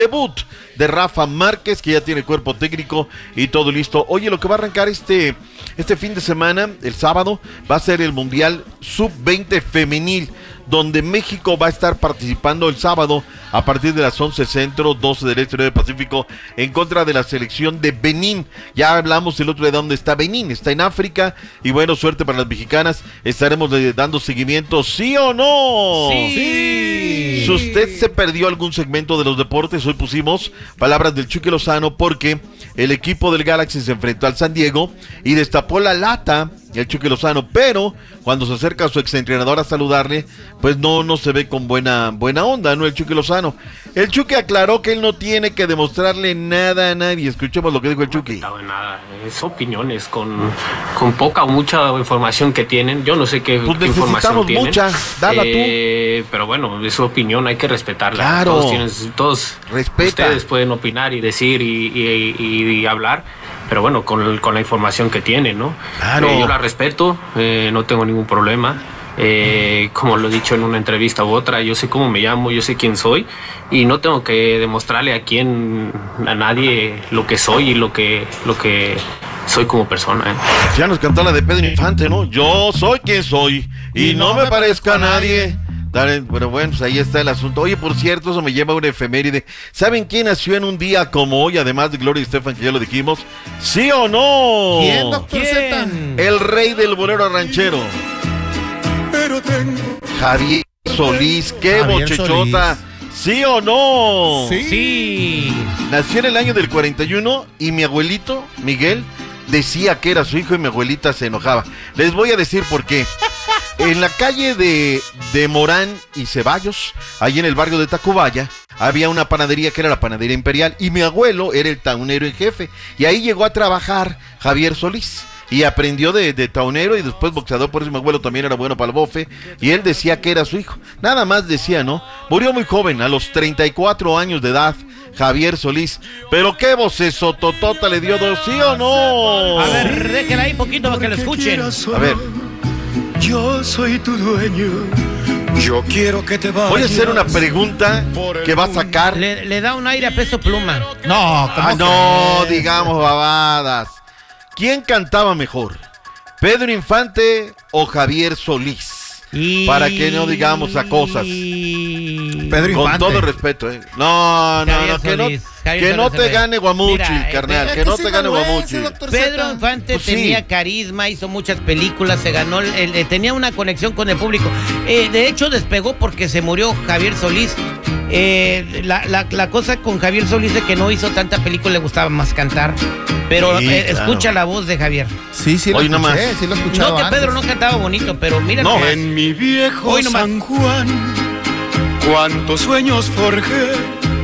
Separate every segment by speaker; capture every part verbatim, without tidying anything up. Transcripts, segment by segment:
Speaker 1: debut de Rafa Márquez, que ya tiene cuerpo técnico y todo listo. Oye, lo que va a arrancar este, este fin de semana, el sábado, va a ser el Mundial sub veinte femenil, donde México va a estar participando el sábado a partir de las once centro, doce del este y del Pacífico, en contra de la selección de Benín. Ya hablamos el otro día de dónde está Benín, está en África, y bueno, suerte para las mexicanas, estaremos dando seguimiento, ¿sí o no?
Speaker 2: Sí. sí.
Speaker 1: Si usted se perdió algún segmento de los deportes, hoy pusimos palabras del Chucky Lozano, porque el equipo del Galaxy se enfrentó al San Diego y destapó la lata el Chucky Lozano, pero cuando se acerca a su exentrenador a saludarle, pues no, no se ve con buena, buena onda, ¿no? El Chucky Lozano. El Chucky aclaró que él no tiene que demostrarle nada a nadie. Escuchemos lo que dijo el Chucky.
Speaker 3: No, nada, es opiniones con, con poca o mucha información que tienen. Yo no sé qué,
Speaker 1: pues
Speaker 3: qué información tienen.
Speaker 1: Mucha, dala
Speaker 3: eh, tú. Pero bueno, es su opinión, hay que respetarla.
Speaker 1: Claro.
Speaker 3: Todos, tienen, todos
Speaker 1: Respeta.
Speaker 3: Ustedes pueden opinar y decir y, y, y, y hablar, pero bueno, con, con la información que tienen, ¿no?
Speaker 1: Claro.
Speaker 3: Eh, yo la respeto, eh, no tengo ningún problema. Eh, como lo he dicho en una entrevista u otra, yo sé cómo me llamo, yo sé quién soy y no tengo que demostrarle a quién, a nadie lo que soy y lo que, lo que soy como persona. ¿eh?
Speaker 1: Ya nos cantó la de Pedro Infante, ¿no? Yo soy quien soy y, y no, no me parezco a nadie. Dale, pero bueno, pues ahí está el asunto. Oye, por cierto, eso me lleva a una efeméride. ¿Saben quién nació en un día como hoy, además de Gloria Estefan, que ya lo dijimos? ¿Sí o no?
Speaker 2: ¿Quién, doctor Z?
Speaker 1: El rey del bolero ranchero.
Speaker 4: Pero tengo...
Speaker 1: Javier Solís, qué
Speaker 2: Javier
Speaker 1: bochechota.
Speaker 2: Solís.
Speaker 1: ¿Sí o no?
Speaker 2: Sí.
Speaker 1: sí. Nació en el año del cuarenta y uno y mi abuelito, Miguel, decía que era su hijo y mi abuelita se enojaba. Les voy a decir por qué. En la calle de, de Morán y Ceballos, ahí en el barrio de Tacubaya, había una panadería que era la Panadería Imperial y mi abuelo era el taunero en jefe. Y ahí llegó a trabajar Javier Solís y aprendió de, de taunero y después boxeador, por eso mi abuelo también era bueno para el bofe y él decía que era su hijo. Nada más decía, ¿no? Murió muy joven, a los treinta y cuatro años de edad, Javier Solís. Pero qué voceso totota le dio dos, ¿sí o no?
Speaker 2: A ver, déjela ahí poquito para que lo escuchen.
Speaker 1: A ver.
Speaker 4: Yo soy tu dueño. Yo quiero que te vayas.
Speaker 1: Voy a hacer una pregunta que va a sacar.
Speaker 2: Le, le da un aire a Peso Pluma.
Speaker 5: No,
Speaker 1: ah, no, digamos babadas. ¿Quién cantaba mejor? ¿Pedro Infante o Javier Solís? Y... Para que no digamos a cosas.
Speaker 5: Pedro Infante.
Speaker 1: Con todo respeto, ¿eh? No, no, no, que no, que no te gane Guamuchi, Mira, carnal, eh, que no te gane Guamuchi.
Speaker 2: Pedro Infante pues tenía sí. carisma, hizo muchas películas, se ganó, el, el, tenía una conexión con el público. Eh, de hecho, despegó porque se murió Javier Solís. Eh, la, la, la cosa con Javier Solís es que no hizo tanta película, le gustaba más cantar. Pero
Speaker 1: sí,
Speaker 2: eh,
Speaker 1: claro.
Speaker 2: escucha la voz de Javier.
Speaker 5: Sí, sí, lo
Speaker 1: Hoy
Speaker 5: escuché,
Speaker 1: nomás.
Speaker 5: sí lo he escuchado
Speaker 2: No que
Speaker 5: antes.
Speaker 2: Pedro no cantaba bonito, pero mira
Speaker 1: no.
Speaker 2: nomás.
Speaker 4: En mi viejo
Speaker 2: Hoy nomás.
Speaker 4: San Juan, cuántos sueños forjé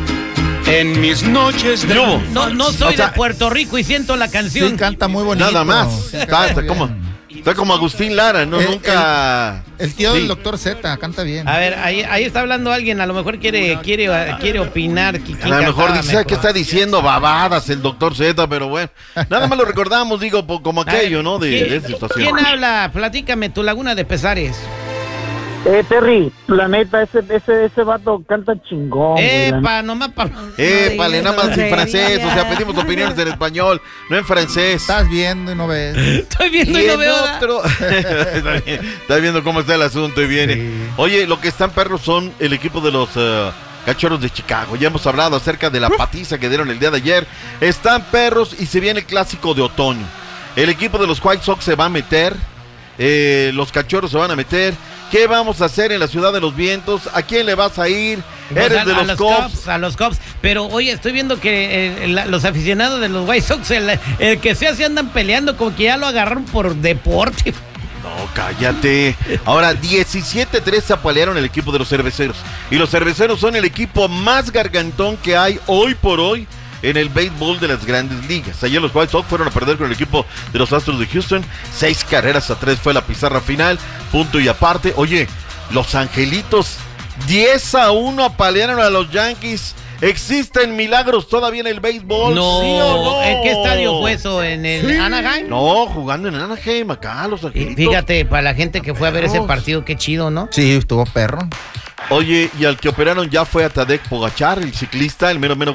Speaker 4: en mis noches de...
Speaker 1: No,
Speaker 2: no, no soy
Speaker 1: o sea,
Speaker 2: de Puerto Rico y siento la canción.
Speaker 5: Sí, canta muy bonito.
Speaker 1: Nada más. Está, está como, está como Agustín Lara, ¿no?
Speaker 5: El,
Speaker 1: Nunca...
Speaker 5: El, el tío
Speaker 1: sí.
Speaker 5: del doctor Z, canta bien.
Speaker 2: A ver, ahí, ahí está hablando alguien, a lo mejor quiere, quiere, quiere opinar.
Speaker 1: A lo mejor dice que está diciendo babadas el doctor Z, pero bueno. Nada más lo recordamos, digo, como aquello, ¿no? De, de esa situación.
Speaker 2: ¿Quién habla? Platícame, tu Laguna de Pesares.
Speaker 6: Eh, Terry, la neta, ese, ese, ese vato canta chingón.
Speaker 2: Epa, nomás para...
Speaker 1: Épale, nada más en francés, o sea, pedimos opiniones en español, no en francés.
Speaker 5: Estás viendo y no ves.
Speaker 2: Estoy viendo y,
Speaker 1: y
Speaker 2: no
Speaker 1: en
Speaker 2: veo
Speaker 1: otro... Estás viendo cómo está el asunto y viene. Sí. Oye, lo que están perros son el equipo de los... Uh, Cachorros de Chicago. Ya hemos hablado acerca de la patiza que dieron el día de ayer. Están perros y se viene el clásico de otoño. El equipo de los White Sox se va a meter. Eh, los Cachorros se van a meter. ¿Qué vamos a hacer en la Ciudad de los Vientos? ¿A quién le vas a ir?
Speaker 2: Pues
Speaker 1: ¿Eres
Speaker 2: a,
Speaker 1: de los,
Speaker 2: los
Speaker 1: Cubs?
Speaker 2: Cubs? A los Cubs. Pero oye, estoy viendo que eh, la, los aficionados de los White Sox, el, el que sea, se andan peleando como que ya lo agarraron por deporte.
Speaker 1: No, cállate. Ahora, diecisiete tres apalearon el equipo de los Cerveceros. Y los Cerveceros son el equipo más gargantón que hay hoy por hoy en el béisbol de las grandes ligas. Ayer los White Sox fueron a perder con el equipo de los Astros de Houston. Seis carreras a tres fue la pizarra final. Punto y aparte. Oye, los Angelitos diez a uno apalearon a los Yankees. ¿Existen milagros todavía en el béisbol?
Speaker 2: No.
Speaker 1: ¿Sí o no?
Speaker 2: ¿En qué estadio fue eso? ¿En el sí. Anaheim?
Speaker 1: No, jugando en Anaheim, acá los Angelitos.
Speaker 2: Fíjate, para la gente que fue a ver ese partido, qué chido, ¿no?
Speaker 5: Sí, estuvo perro.
Speaker 1: Oye, y al que operaron ya fue a Tadej Pogačar, el ciclista, el mero mero